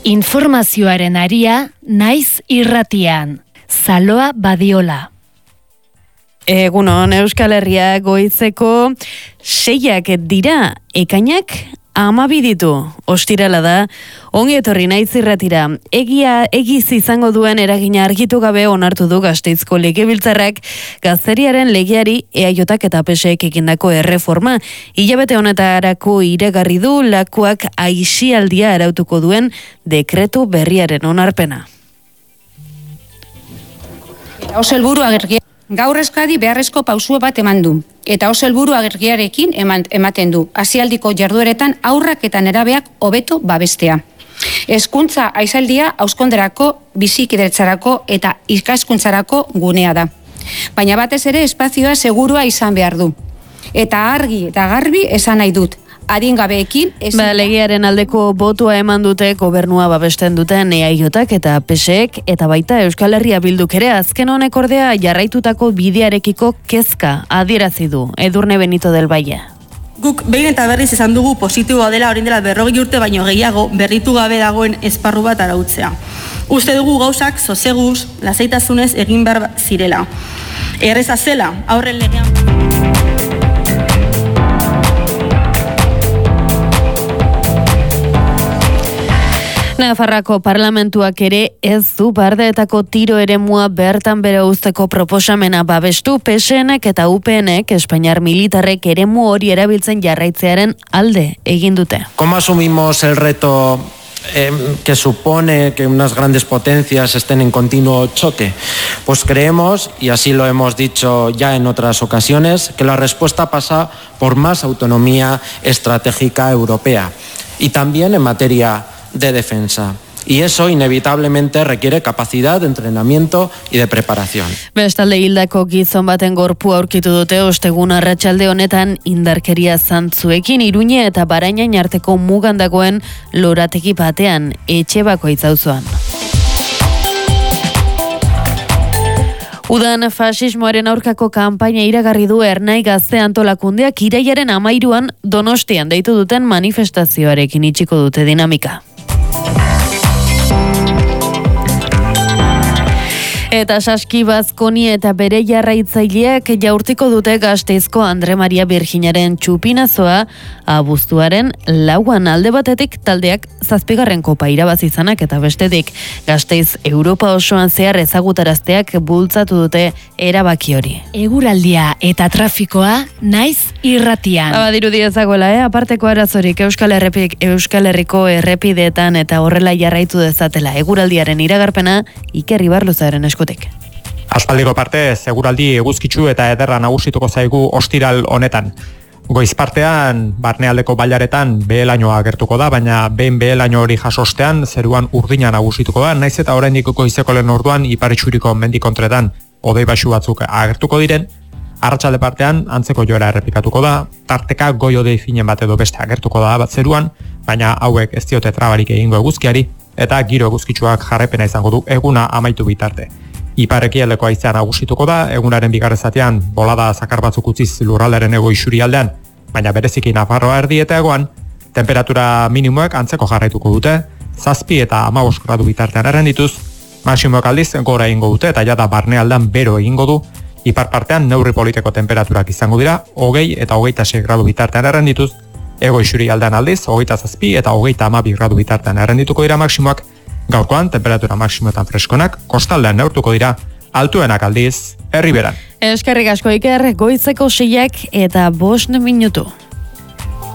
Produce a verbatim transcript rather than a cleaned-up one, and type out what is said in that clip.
Informazioaren aria naiz irratian. Zaloa Badiola. Egunon, Euskal Herria goizeko seiak dira, ekainak amabi ditu. Ostirala da, ongi etorri naiz irratira. Egia egiz izango duen eragina argitu gabe onartu du Gasteizko Legebiltzarrak gazteriaren legeari eaiotak eta peseek egindako erreforma. Hilabete honetarako iragarri du lakuak aisialdia arautuko duen dekretu berriaren onarpena. Oso helburu agergia. Gaur Euskadi beharrezko pausua bat eman du, eta oso helburu agergiarekin eman, ematen du, hasialdiko jardueretan aurrak eta nerabeak hobeto babestea. Hezkuntza aisialdia hauskonderako, bizikidetzarako eta ikaskuntzarako gunea da. Baina batez ere espazioa segurua izan behar du. Eta argi eta garbi esan nahi dut. Adingabeekin ez... Ba, legearen aldeko botua eman dute gobernua babesten duten eaiotak eta peseek eta baita Euskal Herria Bilduk ere azken honek ordea jarraitutako bidearekiko kezka adierazi du. Edurne Benito del Valle. Guk behin eta berriz esan dugu positiboa dela orain dela berrogei urte baino gehiago berritu gabe dagoen esparru bat arautzea. Uste dugu gauzak soseguz, lasaitasunez egin behar zirela. Erreza zela, aurren legean... Nafarrako parlamentuak ere ez du bardeetako tiro eremua bertan bere uzteko proposamena babestu. P S N-ek eta U P N-ek Espainiar militarrek eremu hori erabiltzen jarraitzearen alde egin dute. ¿Cómo asumimos el reto eh, que supone que unas grandes potencias estén en continuo choque? Pues creemos, y así lo hemos dicho ya en otras ocasiones, que la respuesta pasa por más autonomía estratégica europea y también en materia de defensa. Y eso inevitablemente requiere capacidad de entrenamiento y de preparación. Bestalde hildako gizon baten gorpua aurkitu dute ostegun arratsalde honetan indarkeria zantzuekin Iruñe eta Barainain arteko mugan dagoen lorategi batean etxe bakoitz auzoan. Udan fasismoaren aurkako kanpaina iragarri du Ernai Gazte antolakundeak irailaren hamairuan Donostian deitu duten manifestazioarekin itxiko dute dinamika. Eta Saski Bazkoni eta bere jarraitzaileak jaurtiko dute Gasteizko Andre Maria Birjinaren txupinazoa abuztuaren lauan. Alde batetik taldeak zazpigarren kopa irabazi izanak eta bestetik Gasteiz Europa osoan zehar ezagutarazteak bultzatu dute erabaki hori. Eguraldia eta trafikoa naiz irratian. Aba dirudi ezagoela, eh? Aparteko arazorik Euskal Herripik, Euskal Herriko errepideetan eta horrela jarraitu dezatela. Eguraldiaren iragarpena Iker Ibarluzaren esku. Aspaldiko parte, seguraldi eguzkitsu eta ederra nagusituko zaigu ostiral honetan. Goiz partean, barnealdeko bailaretan behelainoa agertuko da, baina behin behelaino hori jasostean, zeruan urdina nagusituko da, naiz eta oraindik goizeko lehen orduan iparitsuriko mendikontretan hodei baxu batzuk agertuko diren, arratsalde partean antzeko joera errepikatuko da, tarteka goi hodei finen bat edo beste agertuko da bat zeruan, baina hauek ez diote trabarik egingo eguzkiari, eta giro eguzkitsuak jarraipena izango du eguna amaitu bitarte. Iparekialdeko haizea nagusituko da, egunaren bigarren zatean bolada zakar batzuk utziz lurraldaren ego isurialdean, baina bereziki Nafarroa erdi eta egoan, temperatura minimoek antzeko jarraituko dute, zazpi eta hamabost gradu bitartean errendituz, maximoek aldiz gora egingo dute eta jada barnealdean bero egingo du, ipar partean neurri politeko temperaturak izango dira, hogei eta hogeita sei gradu bitartean errendituz, ego isurialdean aldiz, hogeita zazpi eta hogeita hamabi gradu bitartean errendituko dira maximoak. Gaurkoan, temperatura maksimoetan freskonak, kostaldean neurtuko dira, altuenak aldiz, herriberan. Eskerrik asko Iker, goizeko seiak eta bost minutu.